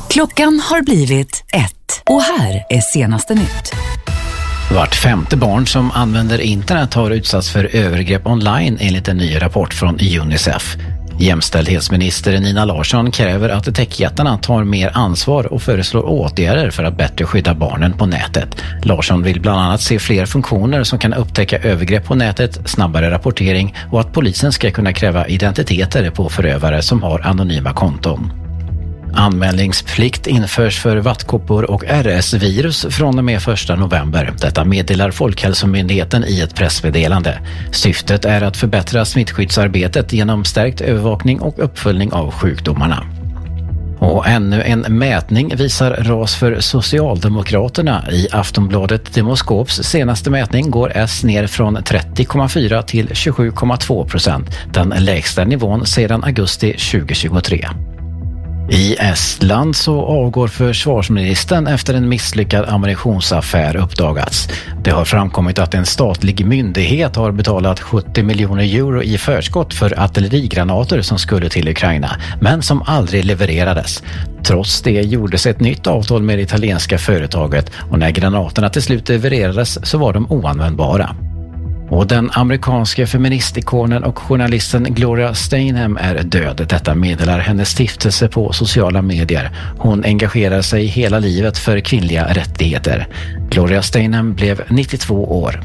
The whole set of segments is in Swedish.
Klockan har blivit 1 och här är senaste nytt. Vart femte barn som använder internet har utsatts för övergrepp online enligt en ny rapport från Unicef. Jämställdhetsminister Nina Larsson kräver att techjättarna tar mer ansvar och föreslår åtgärder för att bättre skydda barnen på nätet. Larsson vill bland annat se fler funktioner som kan upptäcka övergrepp på nätet, snabbare rapportering och att polisen ska kunna kräva identiteter på förövare som har anonyma konton. Anmälningsplikt införs för vattkoppor och RS-virus från och med 1 november. Detta meddelar Folkhälsomyndigheten i ett pressmeddelande. Syftet är att förbättra smittskyddsarbetet genom stärkt övervakning och uppföljning av sjukdomarna. Och ännu en mätning visar ras för Socialdemokraterna. I Aftonbladet Demoskops senaste mätning går S ner från 30,4 till 27,2%. Den lägsta nivån sedan augusti 2023. I Estland så avgår försvarsministern efter en misslyckad ammunitionsaffär uppdagats. Det har framkommit att en statlig myndighet har betalat 70 miljoner euro i förskott för artillerigranater som skulle till Ukraina, men som aldrig levererades. Trots det gjordes ett nytt avtal med det italienska företaget och när granaterna till slut levererades så var de oanvändbara. Och den amerikanska feministikonen och journalisten Gloria Steinem är död. Detta meddelar hennes stiftelse på sociala medier. Hon engagerar sig hela livet för kvinnliga rättigheter. Gloria Steinem blev 92 år.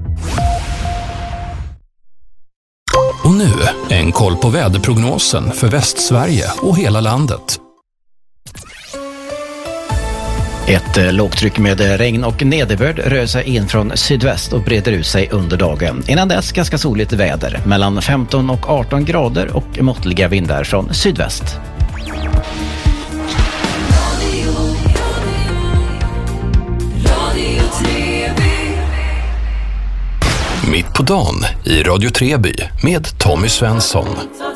Och nu en koll på väderprognosen för Västsverige och hela landet. Ett lågtryck med regn och nederbörd rör sig in från sydväst och breder ut sig under dagen. Innan dess ganska soligt väder, mellan 15 och 18 grader och måttliga vindar från sydväst. Mitt på dagen i Radio Treby med Tommy Svensson.